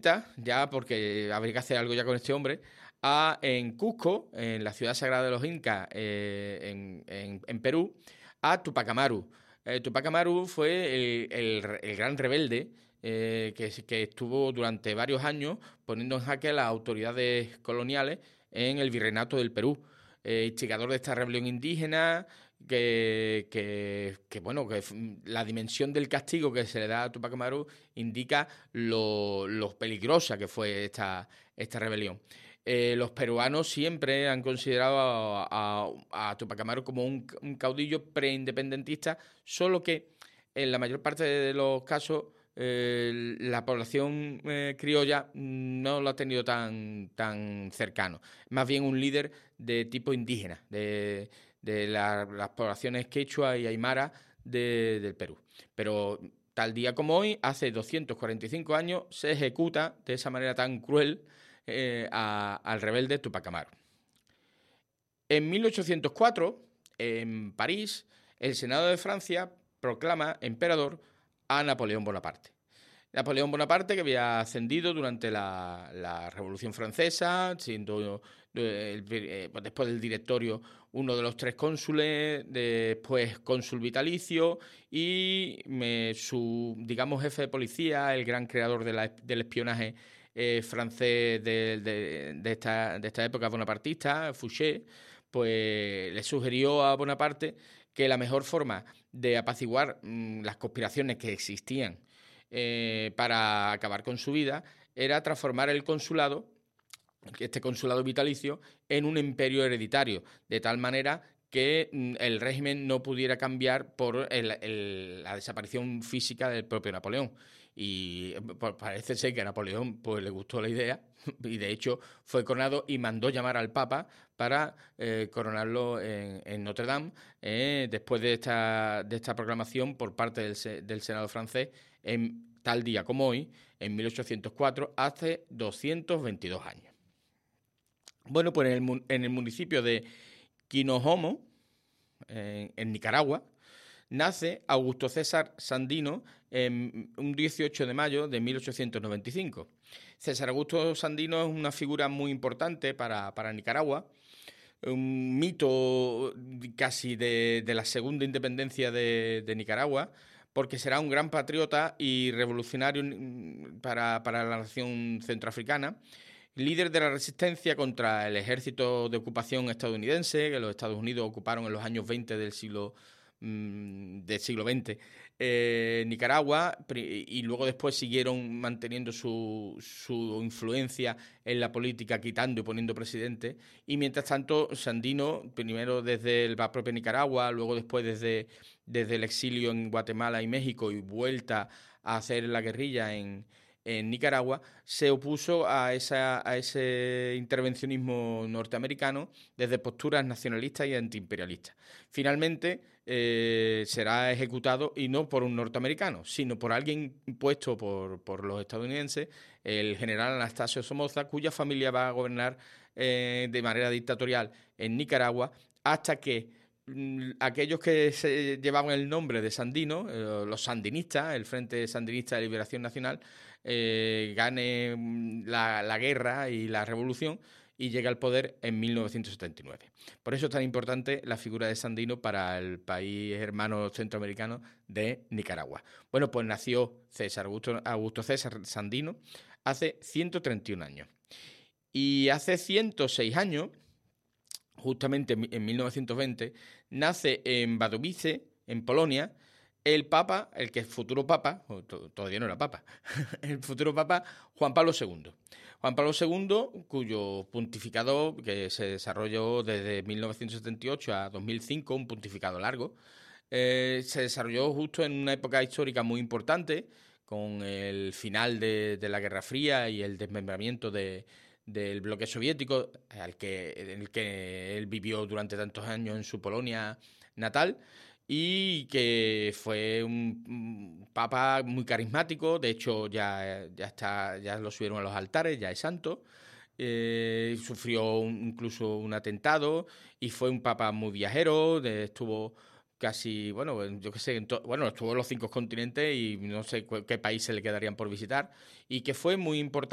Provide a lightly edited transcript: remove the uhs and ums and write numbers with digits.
visita, ya porque habría que hacer algo ya con este hombre, en Cusco, en la ciudad sagrada de los Incas, en Perú, a Tupac Amaru. Tupac Amaru fue el gran rebelde que estuvo durante varios años poniendo en jaque a las autoridades coloniales en el virreinato del Perú. Instigador de esta rebelión indígena, bueno, la dimensión del castigo que se le da a Tupac Amaru indica lo peligrosa que fue esta rebelión. Los peruanos siempre han considerado a Tupac Amaru como un caudillo preindependentista, solo que en la mayor parte de los casos la población criolla no lo ha tenido tan cercano. Más bien un líder de tipo indígena, de las poblaciones quechua y aymara del Perú. Pero tal día como hoy, hace 245 años, se ejecuta de esa manera tan cruel al rebelde Tupac Amaru. En 1804, en París, el Senado de Francia proclama emperador a Napoleón Bonaparte. Napoleón Bonaparte, que había ascendido durante la Revolución Francesa, siendo después del directorio uno de los 3 cónsules, después cónsul vitalicio y su, digamos, jefe de policía, el gran creador del espionaje francés de esta época bonapartista, Fouché, pues le sugirió a Bonaparte que la mejor forma de apaciguar las conspiraciones que existían para acabar con su vida era transformar el consulado, este consulado vitalicio, en un imperio hereditario, de tal manera que el régimen no pudiera cambiar por la desaparición física del propio Napoleón. Y pues, parece ser que a Napoleón pues, le gustó la idea y de hecho fue coronado y mandó llamar al Papa para coronarlo en Notre Dame después de esta proclamación por parte del Senado francés en tal día como hoy, en 1804, hace 222 años. Bueno, pues en el municipio de Quinojomo, en Nicaragua, nace Augusto César Sandino un 18 de mayo de 1895. César Augusto Sandino es una figura muy importante para Nicaragua, un mito casi de la segunda independencia de Nicaragua, porque será un gran patriota y revolucionario para la nación centroafricana, líder de la resistencia contra el ejército de ocupación estadounidense, que los Estados Unidos ocuparon en los años 20 del siglo XX Nicaragua, y luego después siguieron manteniendo su influencia en la política, quitando y poniendo presidentes, y mientras tanto Sandino, primero desde la propia Nicaragua, luego después desde el exilio en Guatemala y México y vuelta a hacer la guerrilla en Nicaragua, se opuso a ese intervencionismo norteamericano desde posturas nacionalistas y antiimperialistas. Finalmente será ejecutado, y no por un norteamericano, sino por alguien impuesto por los estadounidenses, el general Anastasio Somoza, cuya familia va a gobernar de manera dictatorial en Nicaragua hasta que aquellos que se llevaban el nombre de Sandino, los sandinistas, el Frente Sandinista de Liberación Nacional, gane la guerra y la revolución y llega al poder en 1979. Por eso es tan importante la figura de Sandino para el país hermano centroamericano de Nicaragua. Bueno, pues nació Augusto César Sandino hace 131 años. Y hace 106 años, justamente en 1920, nace en Wadowice, en Polonia, el Papa, el que es futuro Papa, todavía no era Papa, el futuro Papa Juan Pablo II. Juan Pablo II, cuyo pontificado, que se desarrolló desde 1978 a 2005, un pontificado largo, se desarrolló justo en una época histórica muy importante, con el final de la Guerra Fría y el desmembramiento del bloque soviético, en el que él vivió durante tantos años en su Polonia natal, y que fue un papa muy carismático. De hecho ya lo subieron a los altares, ya es santo. Sufrió incluso un atentado y fue un papa muy viajero, estuvo casi, bueno, yo qué sé, estuvo en los 5 continentes y no sé qué países le quedarían por visitar, y que fue muy importante